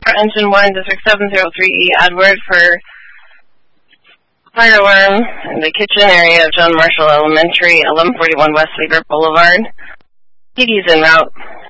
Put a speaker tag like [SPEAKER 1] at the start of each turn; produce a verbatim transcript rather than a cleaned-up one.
[SPEAKER 1] Engine one, District seven zero three E, Edward for fire alarm in the kitchen area of John Marshall Elementary, eleven forty-one West Weaver Boulevard. P D's en route.